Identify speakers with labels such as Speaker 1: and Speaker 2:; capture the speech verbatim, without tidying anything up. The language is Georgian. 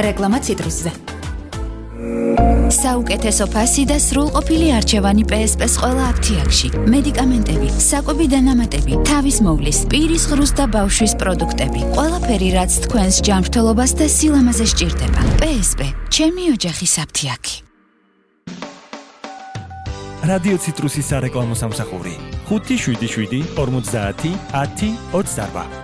Speaker 1: რეკლამა ციტრუსზე. საუკეთესო ფასი და სრულყოფილი არჩევანი პე ეს პე-ს ყველა აფთიაქში. მედიკამენტები, საკვები დანამატები, თავის მოვლის, პირის ღრუს და ბავშვის პროდუქტები. ყველაფერი, რაც თქვენს ჯანმრთელობას და სილამაზეს სჭირდება. პე ეს პე, ჩემი ოჯახის აფთიაქი.
Speaker 2: რადიო ციტრუსის სარეკლამო სამსახური ხუთი შვიდი შვიდი ორმოცდაათი ათი ოცდაარბა.